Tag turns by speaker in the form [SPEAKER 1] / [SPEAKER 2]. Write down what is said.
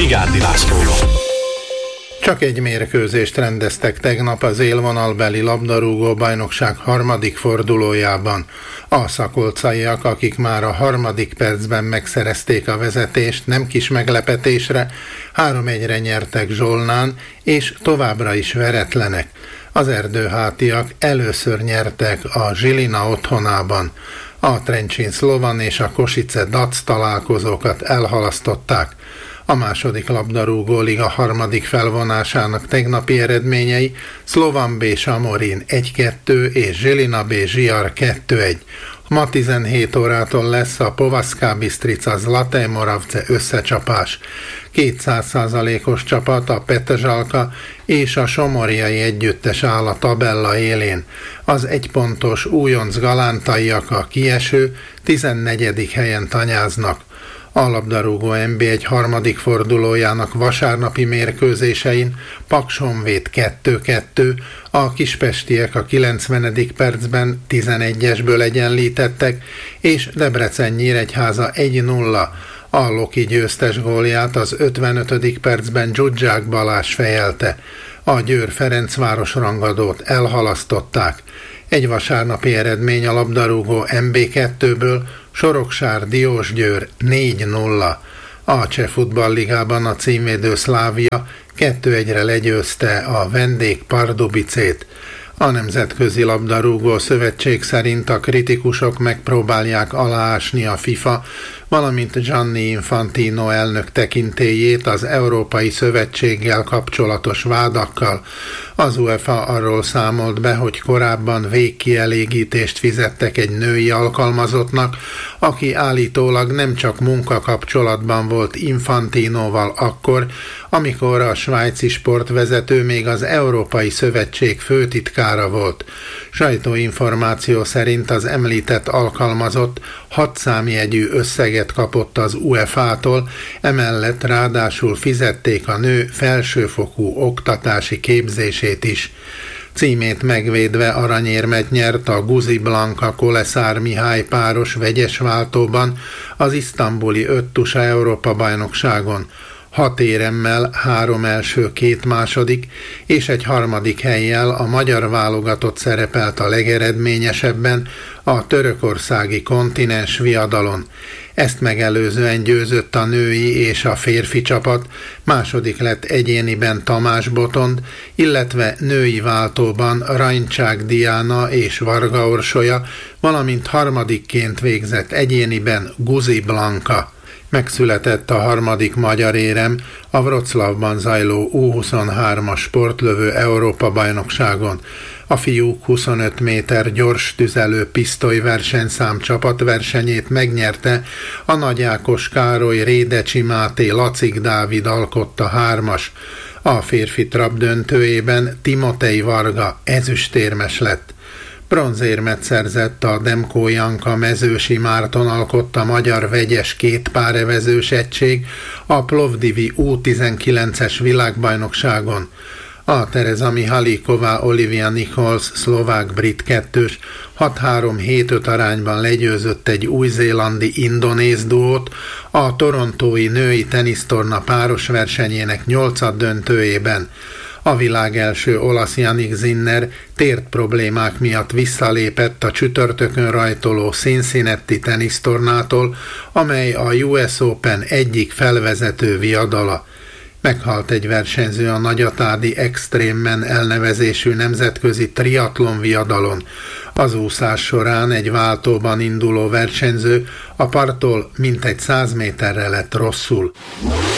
[SPEAKER 1] Szigádi Lászlóval.
[SPEAKER 2] Csak egy mérkőzést rendeztek tegnap az élvonalbeli labdarúgó bajnokság harmadik fordulójában. A szakolcaiak, akik már a harmadik percben megszerezték a vezetést, nem kis meglepetésre 3-1-re nyertek Zsolnán, és továbbra is veretlenek. Az erdőhátiak először nyertek a Žilina otthonában. A Trenčín Slovan és a Košice Dac találkozókat elhalasztották. A második labdarúgó liga harmadik felvonásának tegnapi eredményei Slovan B Samorin 1-2 és Žilina B Žiar 2-1. Ma 17 órától lesz a Povazká Bystrica Zlaté Moravce összecsapás. 200%-os csapat, a Petržalka és a Somorjai együttes áll a tabella élén. Az egypontos újonc galántaiak a kieső 14. helyen tanyáznak. A labdarúgó NB1 harmadik fordulójának vasárnapi mérkőzésein Paks Honvéd 2-2, a kispestiek a 90. percben 11-esből egyenlítettek, és Debrecen Nyíregyháza 1-0. A Loki győztes gólját az 55. percben Zsuzsák Balázs fejelte. A Győr Ferencváros rangadót elhalasztották. Egy vasárnapi eredmény a labdarúgó MB2-ből, Soroksár Diósgyőr 4-0. A Cseh futballligában a címvédő Szlávia 2-1-re legyőzte a vendég Pardubicét. A Nemzetközi Labdarúgó Szövetség szerint a kritikusok megpróbálják aláásni a FIFA, valamint Gianni Infantino elnök tekintélyét az Európai Szövetséggel kapcsolatos vádakkal. Az UEFA arról számolt be, hogy korábban végkielégítést fizettek egy női alkalmazottnak, aki állítólag nem csak munkakapcsolatban volt Infantinoval akkor, amikor a svájci sportvezető még az Európai Szövetség főtitkára volt. Sajtóinformáció szerint az említett alkalmazott 6 számjegyű összeget kapott az UEFA-tól, emellett ráadásul fizették a nő felsőfokú oktatási képzését is. Címét megvédve aranyérmet nyert a Guzi Blanka Koleszár Mihály páros vegyes váltóban az isztambuli 5-tusa Európa-bajnokságon. 6 éremmel, 3 első, 2 második és egy harmadik hellyel a magyar válogatott szerepelt a legeredményesebben a törökországi kontinens viadalon. Ezt megelőzően győzött a női és a férfi csapat, második lett egyéniben Tamás Botond, illetve női váltóban Rajncsák Diana és Varga Orsolya, valamint harmadikként végzett egyéniben Guzi Blanka. Megszületett a harmadik magyar érem a Wroclawban zajló U23-as sportlövő Európa-bajnokságon. A fiúk 25 méter gyors tüzelő pisztoly versenyszám csapatversenyét megnyerte a Nagy Ákos Károly, Rédecsi Máté, Lacik Dávid alkotta 3-as. A férfi trap döntőjében Timotej Varga ezüstérmes lett. Bronzérmet szerzett a Demko Janka Mezősi Márton alkotta magyar vegyes kétpárevezős egység a Plovdivi U19-es világbajnokságon. A Tereza Mihalikova Olivia Nichols szlovák-brit kettős 6-3-7-5 arányban legyőzött egy új-zélandi indonéz duót a torontói női tenisztorna páros versenyének 8. döntőjében. A világ első olasz Jannik Sinner tért problémák miatt visszalépett a csütörtökön rajtoló Cincinnati tenisztornától, amely a US Open egyik felvezető viadala. Meghalt egy versenyző a nagyatádi Extreme elnevezésű nemzetközi triatlon viadalon. Az úszás során egy váltóban induló versenyző a parttól mintegy 100 méterre lett rosszul.